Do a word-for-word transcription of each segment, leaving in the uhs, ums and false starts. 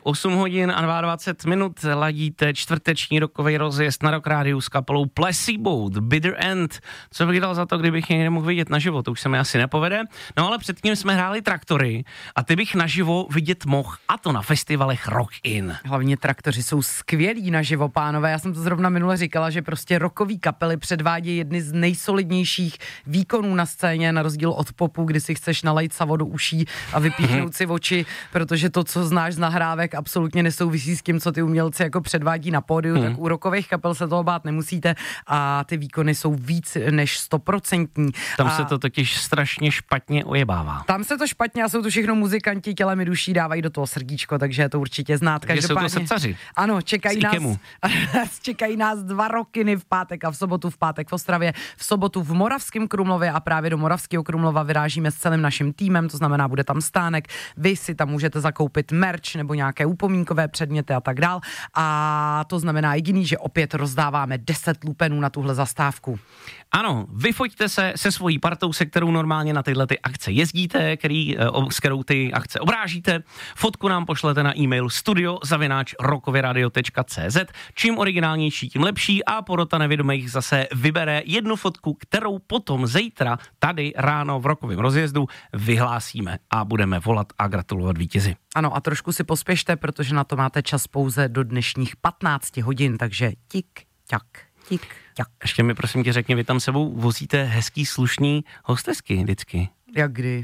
osm hodin a dvacet dva minut ladíte čtvrteční rokový rozjezd na Rock Rádiu s kapelou Placebo, The Bitter End. Co bych dal za to, kdybych je nemohl vidět naživo, to už se mi asi nepovede. No ale předtím jsme hráli Traktory a ty bych naživo vidět mohl, a to na festivalech Rock In. Hlavně Traktoři jsou skvělí naživo, pánové. Já jsem to zrovna minule říkala, že prostě rockový kapely předvádějí jedny z nejsolidnějších výkonů na scéně, na rozdíl od popu, kdy si chceš nalejt savo do uší a vypíchnout si oči, protože to, co znáš z nahrávek, absolutně nesouvisí s tím, co ty umělci jako předvádí na pódiu, hmm. tak u rockových kapel se toho bát nemusíte a ty výkony jsou víc než stoprocentní. Tam a se to totiž strašně špatně ojebává. Tam se to špatně a jsou to všechno muzikanti, tělem i duší, dávají do toho srdíčko, takže je to určitě znát. Takže jsou to srdcaři. Ano, čekají nás, čekají nás dva rokiny v pátek a v sobotu, v pátek v Ostravě, v sobotu v Moravském Krumlově a právě do Moravského Krumlova vyrážíme s celým naším týmem, to znamená, bude tam stánek, vy si tam můžete zakoupit merch nebo nějaké upomínkové předměty a tak dál a to znamená jediný, že opět rozdáváme deset lupenů na tuhle zastávku. Ano, vyfoťte se se svojí partou, se kterou normálně na tyhle ty akce jezdíte, který, s kterou ty akce obrážíte. Fotku nám pošlete na e-mail studio zavináč rokoviradio tečka cé zet. Čím originálnější, tím lepší a porota nevědomých zase vybere jednu fotku, kterou potom zítra tady ráno v rokovém rozjezdu vyhlásíme a budeme volat a gratulovat vítězi. Ano a trošku si pospěšte, protože na to máte čas pouze do dnešních patnáct hodin, takže tik, ťak, tik, ťak. Ještě mi prosím tě řekni, vy tam sebou vozíte hezký, slušný hostesky vždycky. Jak kdy?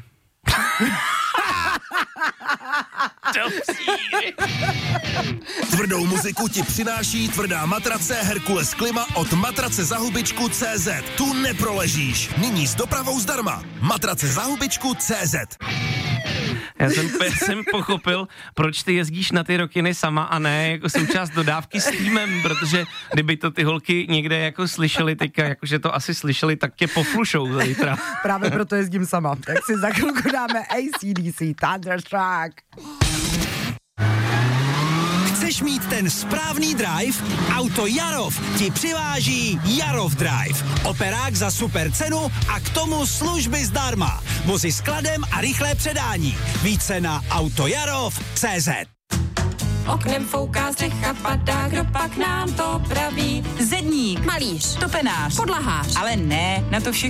Tvrdou muziku ti přináší tvrdá matrace Herkules Klima od matrace za hubičku tečka cé zet. Tu neproležíš. Nyní s dopravou zdarma. Matrace za hubičku tečka cé zet. Já jsem, jsem pochopil, proč ty jezdíš na ty rokiny sama a ne jako součást dodávky s týmem, protože kdyby to ty holky někde jako slyšeli teďka, jakože to asi slyšeli, tak tě poflušou zítra. Právě proto jezdím sama. Tak si za chvilku dáme A C D C, Thunderstruck. Chceš mít ten správný drive? Auto Jarov ti přiváží Jarov Drive. Operák za super cenu a k tomu služby zdarma. Vozy s skladem a rychlé předání. Více na autojarov tečka cé zet. Oknem fouká střecha, padá, kdo pak nám to praví? Zedník, Malíř, topenář, podlahář. ale ne, na to všechno